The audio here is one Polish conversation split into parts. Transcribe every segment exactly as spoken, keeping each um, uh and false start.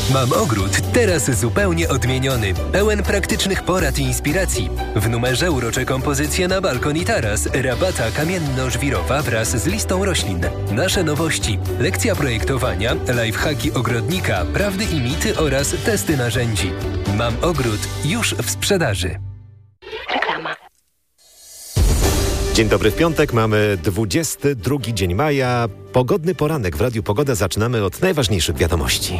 Mam ogród, teraz zupełnie odmieniony, pełen praktycznych porad i inspiracji. W numerze urocze kompozycje na balkon i taras, rabata kamienno-żwirowa wraz z listą roślin. Nasze nowości, lekcja projektowania, lifehacki ogrodnika, prawdy i mity oraz testy narzędzi. Mam ogród już w sprzedaży. Reklama. Dzień dobry, w piątek mamy dwudziesty drugi dzień maja. Pogodny poranek w Radiu Pogoda. Zaczynamy od najważniejszych wiadomości.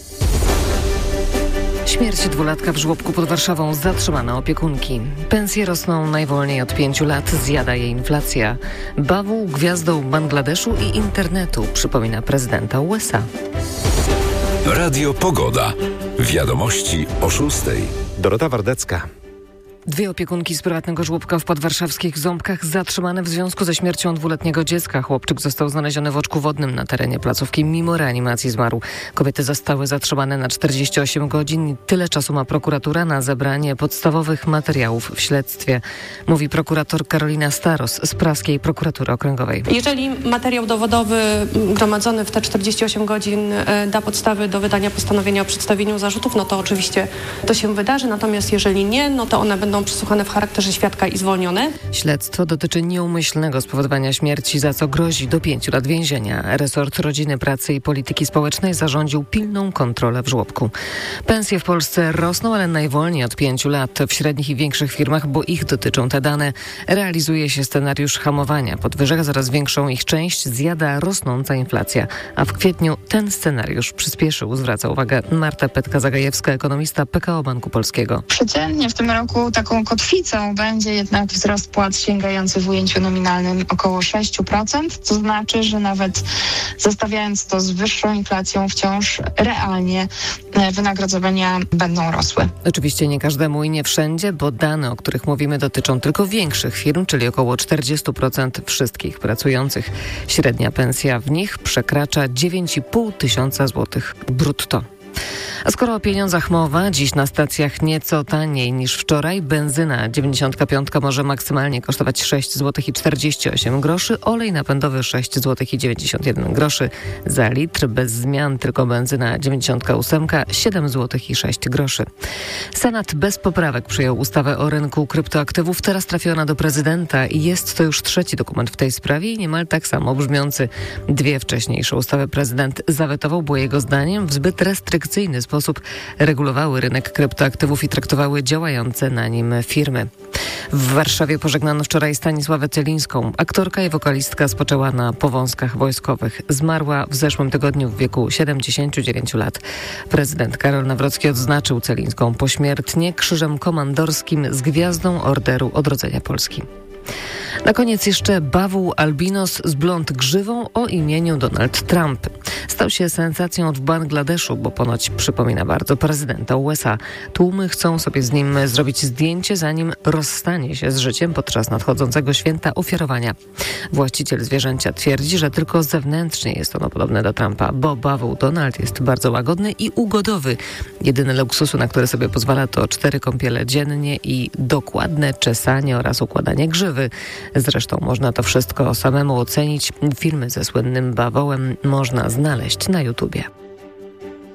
Śmierć dwulatka w żłobku pod Warszawą, zatrzymane opiekunki. Pensje rosną najwolniej od pięciu lat, zjada je inflacja. Bawu gwiazdą Bangladeszu i internetu, przypomina prezydenta U S A. Radio Pogoda. Wiadomości o szóstej. Dorota Wardecka. Dwie opiekunki z prywatnego żłobka w podwarszawskich Ząbkach zatrzymane w związku ze śmiercią dwuletniego dziecka. Chłopczyk został znaleziony w oczku wodnym na terenie placówki, mimo reanimacji zmarł. Kobiety zostały zatrzymane na czterdzieści osiem godzin. Tyle czasu ma prokuratura na zebranie podstawowych materiałów w śledztwie, mówi prokurator Karolina Staros z Praskiej Prokuratury Okręgowej. Jeżeli materiał dowodowy gromadzony w te czterdzieści osiem godzin da podstawy do wydania postanowienia o przedstawieniu zarzutów, no to oczywiście to się wydarzy. Natomiast jeżeli nie, no to one będą będą przesłuchane w charakterze świadka i zwolnione. Śledztwo dotyczy nieumyślnego spowodowania śmierci, za co grozi do pięciu lat więzienia. Resort Rodziny, Pracy i Polityki Społecznej zarządził pilną kontrolę w żłobku. Pensje w Polsce rosną, ale najwolniej od pięciu lat. W średnich i większych firmach, bo ich dotyczą te dane, realizuje się scenariusz hamowania podwyżek. Coraz większą ich część zjada rosnąca inflacja. A w kwietniu ten scenariusz przyspieszył, zwraca uwagę Marta Petka-Zagajewska, ekonomista P K O Banku Polskiego. Przeciętnie w tym roku taką kotwicą będzie jednak wzrost płac sięgający w ujęciu nominalnym około sześć procent. To znaczy, że nawet zestawiając to z wyższą inflacją, wciąż realnie wynagrodzenia będą rosły. Oczywiście nie każdemu i nie wszędzie, bo dane, o których mówimy, dotyczą tylko większych firm, czyli około czterdzieści procent wszystkich pracujących. Średnia pensja w nich przekracza dziewięć i pół tysiąca złotych brutto. A skoro o pieniądzach mowa, dziś na stacjach nieco taniej niż wczoraj. Benzyna dziewięćdziesiąt pięć może maksymalnie kosztować sześć złotych i czterdzieści osiem groszy, olej napędowy sześć złotych i dziewięćdziesiąt jeden groszy za litr, bez zmian tylko benzyna dziewięćdziesiąt osiem siedem złotych i sześć groszy. Senat bez poprawek przyjął ustawę o rynku kryptoaktywów. Teraz trafiona do prezydenta i jest to już trzeci dokument w tej sprawie i niemal tak samo brzmiący. Dwie wcześniejsze ustawy prezydent zawetował, bo jego zdaniem w zbyt restrykcyjny sposób regulowały rynek kryptoaktywów i traktowały działające na nim firmy. W Warszawie pożegnano wczoraj Stanisławę Celińską. Aktorka i wokalistka spoczęła na powązkach wojskowych. Zmarła w zeszłym tygodniu w wieku siedemdziesięciu dziewięciu lat. Prezydent Karol Nawrocki odznaczył Celińską pośmiertnie krzyżem komandorskim z Gwiazdą Orderu Odrodzenia Polski. Na koniec jeszcze bawuł albinos z blond grzywą o imieniu Donald Trump. Stał się sensacją w Bangladeszu, bo ponoć przypomina bardzo prezydenta U S A. Tłumy chcą sobie z nim zrobić zdjęcie, zanim rozstanie się z życiem podczas nadchodzącego święta ofiarowania. Właściciel zwierzęcia twierdzi, że tylko zewnętrznie jest ono podobne do Trumpa, bo bawuł Donald jest bardzo łagodny i ugodowy. Jedyny luksusu, na który sobie pozwala, to cztery kąpiele dziennie i dokładne czesanie oraz układanie grzywy. Zresztą można to wszystko samemu ocenić. Filmy ze słynnym bawołem można znaleźć na YouTubie.